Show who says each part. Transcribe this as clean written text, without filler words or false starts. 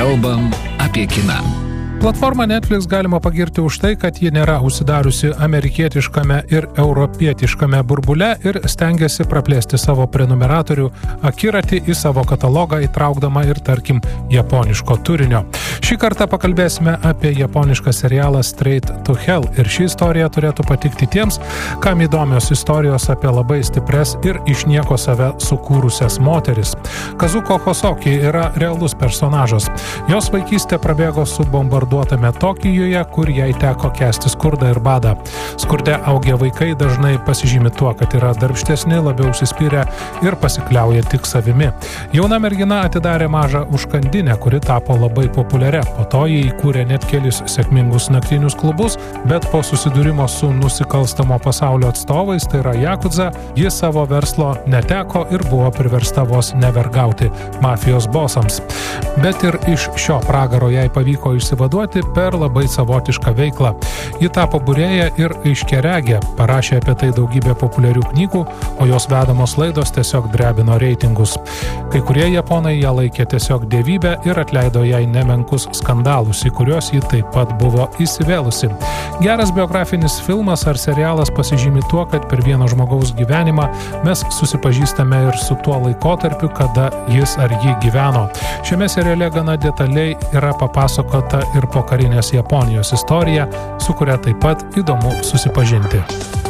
Speaker 1: Kalbam apie kiną.
Speaker 2: Platformą Netflix galima pagirti už tai, kad ji nėra užsidariusi amerikietiškame ir europietiškame burbule ir stengiasi praplėsti savo prenumeratorių akiratį į savo katalogą, įtraukdama ir, tarkim, japoniško turinio. Šį kartą pakalbėsime apie japonišką serialą Straight to Hell ir ši istorija turėtų patikti tiems, kam įdomios istorijos apie labai stipres ir iš nieko save sukūrusias moteris. Kazuko Hosoki yra realus personažas. Jos vaikystė prabėgo su bombarduotame Tokijuje, kur jai teko kęsti skurdą ir badą. Skurde augę vaikai dažnai pasižymi tuo, kad yra darbštesni, labiau užsispyrę ir pasikliauja tik savimi. Jauna mergina atidarė mažą užkandinę, kuri tapo labai populiaria. Po to jie įkūrė net kelis sėkmingus naktinius klubus, bet po susidūrimo su nusikalstamo pasaulio atstovais, tai yra Jakuza, ji savo verslo neteko ir buvo priversta vos nevergauti mafijos bosams. Bet ir iš šio pragaro jai pavyko išsivaduoti per labai savotišką veiklą. Ji tapo būrėja ir aiškiaregė, parašė apie tai daugybę populiarių knygų, o jos vedamos laidos tiesiog drebino reitingus. Kai kurie japonai ją laikė tiesiog dievybę ir atleido jai nemenkus skandalus, į kuriuos ji taip pat buvo įsivėlusi. Geras biografinis filmas ar serialas pasižymi tuo, kad per vieno žmogaus gyvenimą mes susipažįstame ir su tuo laikotarpiu, kada jis ar ji gyveno. Šiame seriale gana detaliai yra papasakota ir pokarinės Japonijos istorija, su kuria taip pat įdomu susipažinti.